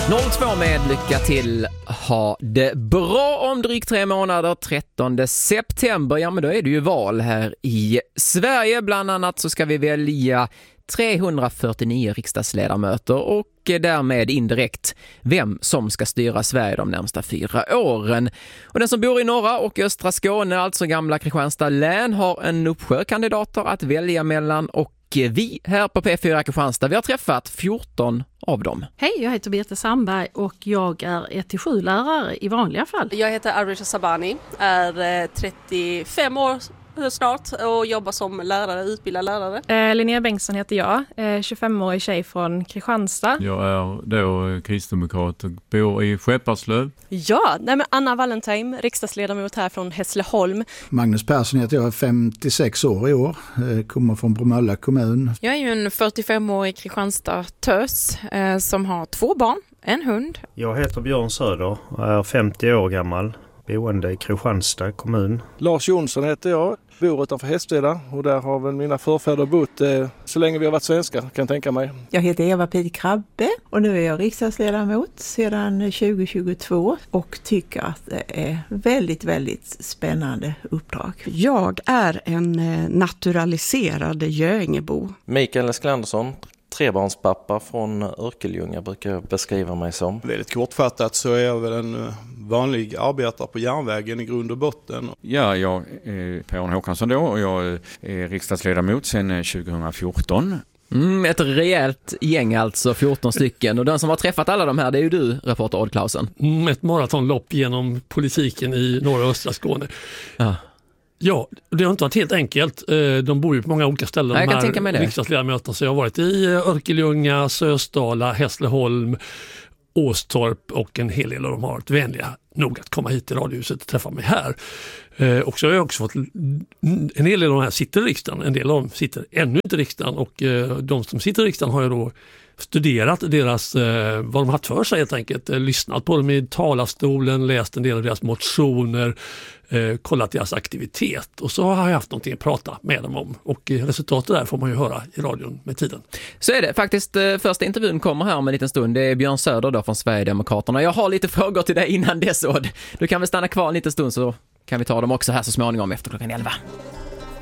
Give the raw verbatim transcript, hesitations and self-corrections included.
noll två med lycka till. Ha det bra om drygt tre månader, trettonde september. Ja, men då är det ju val här i Sverige. Bland annat så ska vi välja trehundrafyrtionio riksdagsledamöter och därmed indirekt vem som ska styra Sverige de närmsta fyra åren. Och den som bor i norra och östra Skåne, alltså gamla Kristianstad län, har en uppsjö kandidater att välja mellan, och vi här på P fyra Kristianstad, vi har träffat fjorton av dem. Hej, jag heter Birte Sandberg och jag är ett till sju lärare i vanliga fall. Jag heter Arisha Sabani, är trettiofem år snart och jobbar som lärare, utbildad lärare. Eh, Linnea Bengtsson heter jag, eh, tjugofemårig tjej från Kristianstad. Jag är då kristdemokrat och bor i Skepparslöv. Ja, nej men Anna Valentine, riksdagsledamot här från Hässleholm. Magnus Persson heter jag, är femtiosex år i år, eh, kommer från Bromölla kommun. Jag är ju en fyrtiofemårig Kristianstad tös eh, som har två barn, en hund. Jag heter Björn Söder och är femtio år gammal. Boende i Kristianstad kommun. Lars Jonsson heter jag, bor utanför Hästveda och där har väl mina förfäder bott eh, så länge vi har varit svenskar, kan jag tänka mig. Jag heter Eva Pid Krabbe och nu är jag riksdagsledamot sedan tjugo tjugotvå och tycker att det är väldigt, väldigt spännande uppdrag. Jag är en naturaliserad Göingebo. Mikael Esklandersson, trebarnspappa från Örkelljunga brukar jag beskriva mig som. Väldigt kortfattat så är jag väl en vanlig arbetare på järnvägen i grund och botten. Ja, jag är Per Håkansson då och jag är riksdagsledamot sedan tjugohundrafjorton. Mm, ett rejält gäng alltså, fjorton stycken. Och den som har träffat alla de här, det är ju du, reporter Odd Klausen. Mm, ett maratonlopp genom politiken i norra och östra Skåne. Ja. Ja, det har inte varit helt enkelt. De bor ju på många olika ställen. Jag de kan tänka mig det. Riksdagsledamöterna. Så jag har varit i Örkelljunga, Sösdala, Hässleholm, Åstorp och en hel del av dem har varit vänliga nog att komma hit till radiohuset och träffa mig här. Eh, och så har jag också fått en hel del av de här sitter i riksdagen. En del av dem sitter ännu inte i riksdagen och eh, de som sitter i riksdagen har jag då studerat deras, eh, vad de haft för sig helt enkelt. Eh, lyssnat på dem i talarstolen, läst en del av deras motioner, eh, kollat deras aktivitet och så har jag haft någonting att prata med dem om. Och eh, resultatet där får man ju höra i radion med tiden. Så är det faktiskt, eh, första intervjun kommer här om en liten stund. Det är Björn Söder då från Sverigedemokraterna. Jag har lite frågor till dig innan dess, Odd. Du kan väl stanna kvar en liten stund så kan vi ta dem också här så småningom efter klockan elva.